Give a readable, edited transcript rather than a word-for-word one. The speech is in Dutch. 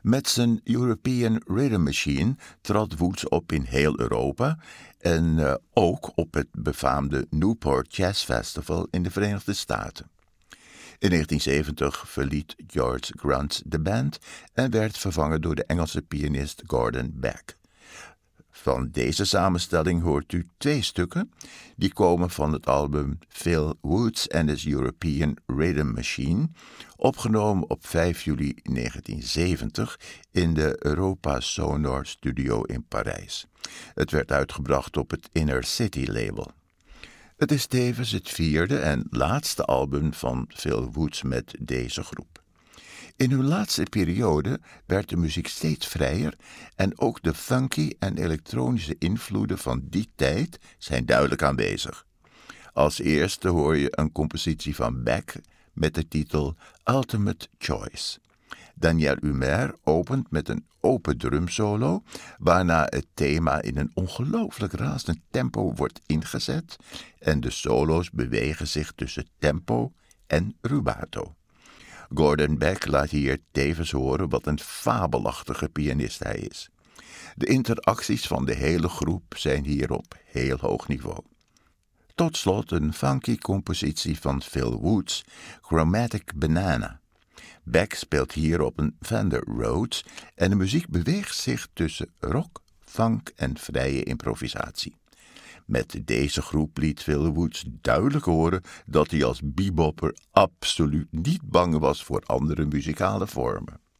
Met zijn European Rhythm Machine trad Woods op in heel Europa en ook op het befaamde Newport Jazz Festival in de Verenigde Staten. In 1970 verliet George Grunt de band en werd vervangen door de Engelse pianist Gordon Beck. Van deze samenstelling hoort u 2 stukken. Die komen van het album Phil Woods and His European Rhythm Machine, opgenomen op 5 juli 1970 in de Europa Sonor Studio in Parijs. Het werd uitgebracht op het Inner City label. Het is tevens het 4e en laatste album van Phil Woods met deze groep. In hun laatste periode werd de muziek steeds vrijer en ook de funky en elektronische invloeden van die tijd zijn duidelijk aanwezig. Als eerste hoor je een compositie van Beck met de titel Ultimate Choice. Daniel Humer opent met een open drumsolo, waarna het thema in een ongelooflijk razend tempo wordt ingezet en de solo's bewegen zich tussen tempo en rubato. Gordon Beck laat hier tevens horen wat een fabelachtige pianist hij is. De interacties van de hele groep zijn hier op heel hoog niveau. Tot slot een funky compositie van Phil Woods, Chromatic Banana. Beck speelt hier op een Fender Rhodes en de muziek beweegt zich tussen rock, funk en vrije improvisatie. Met deze groep liet Phil Woods duidelijk horen dat hij als bebopper absoluut niet bang was voor andere muzikale vormen.